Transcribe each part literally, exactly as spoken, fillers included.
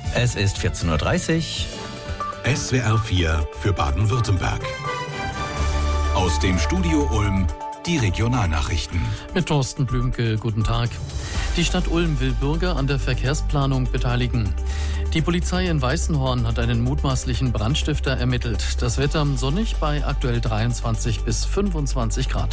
Es ist vierzehn Uhr dreißig. S W R vier für Baden-Württemberg. Aus dem Studio Ulm die Regionalnachrichten. Mit Thorsten Blümke, guten Tag. Die Stadt Ulm will Bürger an der Verkehrsplanung beteiligen. Die Polizei in Weißenhorn hat einen mutmaßlichen Brandstifter ermittelt. Das Wetter sonnig bei aktuell dreiundzwanzig bis fünfundzwanzig Grad.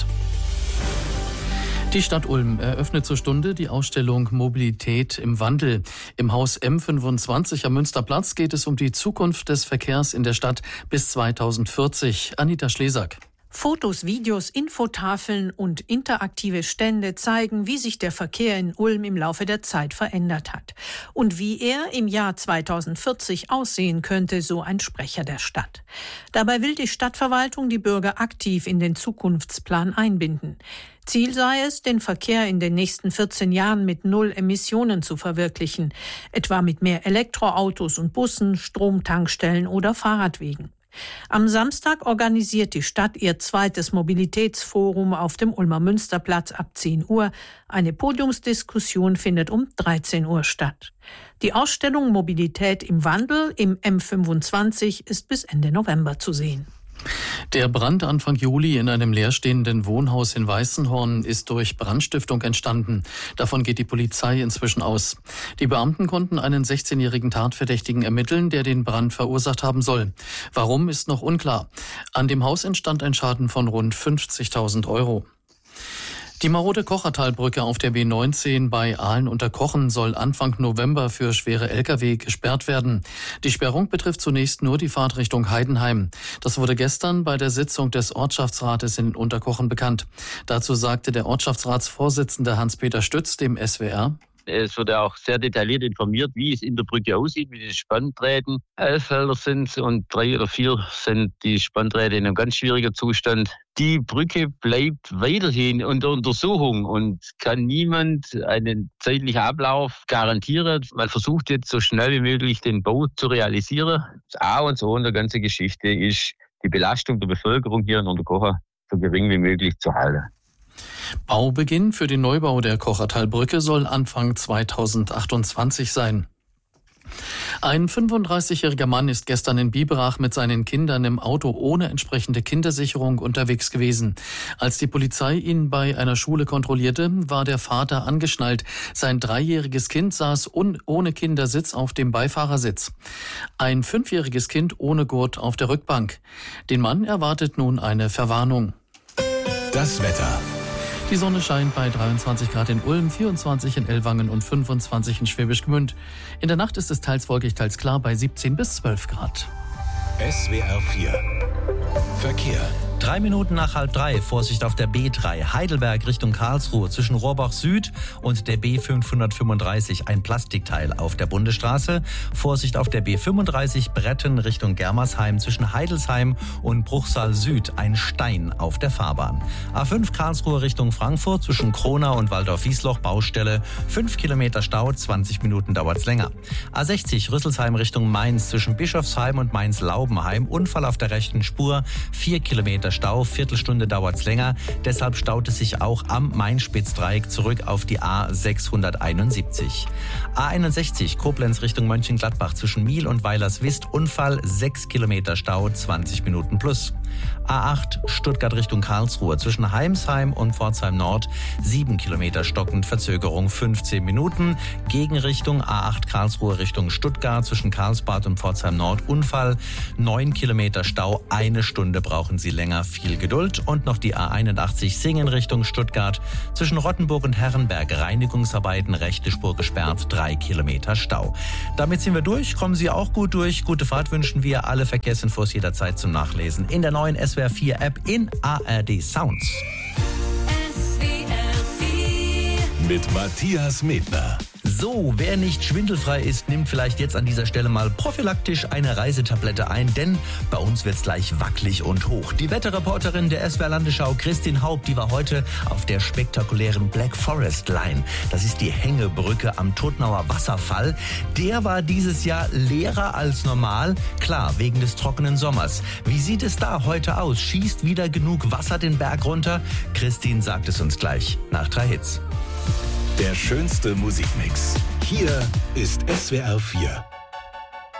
Die Stadt Ulm eröffnet zur Stunde die Ausstellung Mobilität im Wandel. Im Haus M fünfundzwanzig am Münsterplatz geht es um die Zukunft des Verkehrs in der Stadt bis zweitausendvierzig. Anita Schlesak. Fotos, Videos, Infotafeln und interaktive Stände zeigen, wie sich der Verkehr in Ulm im Laufe der Zeit verändert hat und wie er im Jahr zweitausendvierzig aussehen könnte, so ein Sprecher der Stadt. Dabei will die Stadtverwaltung die Bürger aktiv in den Zukunftsplan einbinden. Ziel sei es, den Verkehr in den nächsten vierzehn Jahren mit Null Emissionen zu verwirklichen, etwa mit mehr Elektroautos und Bussen, Stromtankstellen oder Fahrradwegen. Am Samstag organisiert die Stadt ihr zweites Mobilitätsforum auf dem Ulmer Münsterplatz ab zehn Uhr. Eine Podiumsdiskussion findet um dreizehn Uhr statt. Die Ausstellung Mobilität im Wandel im M fünfundzwanzig ist bis Ende November zu sehen. Der Brand Anfang Juli in einem leerstehenden Wohnhaus in Weißenhorn ist durch Brandstiftung entstanden. Davon geht die Polizei inzwischen aus. Die Beamten konnten einen sechzehnjährigen Tatverdächtigen ermitteln, der den Brand verursacht haben soll. Warum, ist noch unklar. An dem Haus entstand ein Schaden von rund fünfzigtausend Euro. Die marode Kochertalbrücke auf der B neunzehn bei Ahlen unter Kochen soll Anfang November für schwere L K W gesperrt werden. Die Sperrung betrifft zunächst nur die Fahrt Richtung Heidenheim. Das wurde gestern bei der Sitzung des Ortschaftsrates in Unterkochen bekannt. Dazu sagte der Ortschaftsratsvorsitzende Hans-Peter Stütz dem S W R: Es wird auch sehr detailliert informiert, wie es in der Brücke aussieht, wie die Spanndrähten. Elf Felder sind und drei oder vier sind die Spanndrähte in einem ganz schwierigen Zustand. Die Brücke bleibt weiterhin unter Untersuchung und kann niemand einen zeitlichen Ablauf garantieren. Man versucht jetzt so schnell wie möglich den Bau zu realisieren. Das A und O in der ganzen Geschichte ist, die Belastung der Bevölkerung hier in Unterkochen so gering wie möglich zu halten. Baubeginn für den Neubau der Kochertalbrücke soll Anfang zweitausendachtundzwanzig sein. Ein fünfunddreißigjähriger Mann ist gestern in Biberach mit seinen Kindern im Auto ohne entsprechende Kindersicherung unterwegs gewesen. Als die Polizei ihn bei einer Schule kontrollierte, war der Vater angeschnallt. Sein dreijähriges Kind saß un- ohne Kindersitz auf dem Beifahrersitz. Ein fünfjähriges Kind ohne Gurt auf der Rückbank. Den Mann erwartet nun eine Verwarnung. Das Wetter. Die Sonne scheint bei dreiundzwanzig Grad in Ulm, vierundzwanzig in Ellwangen und fünfundzwanzig in Schwäbisch Gmünd. In der Nacht ist es teils wolkig, teils klar bei siebzehn bis zwölf Grad. S W R vier Verkehr. Drei Minuten nach halb drei, Vorsicht auf der B drei, Heidelberg Richtung Karlsruhe zwischen Rohrbach Süd und der B fünfhundertfünfunddreißig, ein Plastikteil auf der Bundesstraße. Vorsicht auf der B fünfunddreißig, Bretten Richtung Germersheim zwischen Heidelsheim und Bruchsal Süd, ein Stein auf der Fahrbahn. A fünf Karlsruhe Richtung Frankfurt zwischen Kronau und Waldorf-Wiesloch, Baustelle, fünf Kilometer Stau, zwanzig Minuten dauert's länger. A sechzig Rüsselsheim Richtung Mainz zwischen Bischofsheim und Mainz-Laubenheim, Unfall auf der rechten Spur, vier Kilometer Stau, Viertelstunde dauert's länger. Deshalb staut es sich auch am Main-Spitz-Dreieck zurück auf die A sechshunderteinundsiebzig. A einundsechzig Koblenz Richtung Mönchengladbach zwischen Miel und Weilerswist, Unfall, sechs Kilometer Stau, zwanzig Minuten plus. A acht Stuttgart Richtung Karlsruhe zwischen Heimsheim und Pforzheim Nord, sieben Kilometer stockend, Verzögerung fünfzehn Minuten. Gegenrichtung A acht Karlsruhe Richtung Stuttgart zwischen Karlsbad und Pforzheim Nord, Unfall, neun Kilometer Stau, eine Stunde brauchen Sie länger, viel Geduld. Und noch die A einundachtzig Singen Richtung Stuttgart zwischen Rottenburg und Herrenberg, Reinigungsarbeiten, rechte Spur gesperrt, drei Kilometer Stau. Damit sind wir durch, kommen Sie auch gut durch. Gute Fahrt wünschen wir, alle Verkehrsinfos jederzeit zum Nachlesen in der neuen S W R vier App in A R D Sounds. S W R vier Mit Matthias Medner. So, wer nicht schwindelfrei ist, nimmt vielleicht jetzt an dieser Stelle mal prophylaktisch eine Reisetablette ein, denn bei uns wird's gleich wackelig und hoch. Die Wetterreporterin der S W R Landesschau, Christine Haupt, die war heute auf der spektakulären Black Forest Line. Das ist die Hängebrücke am Todtnauer Wasserfall. Der war dieses Jahr leerer als normal, klar, wegen des trockenen Sommers. Wie sieht es da heute aus? Schießt wieder genug Wasser den Berg runter? Christine sagt es uns gleich nach drei Hits. Der schönste Musikmix. Hier ist S W R vier.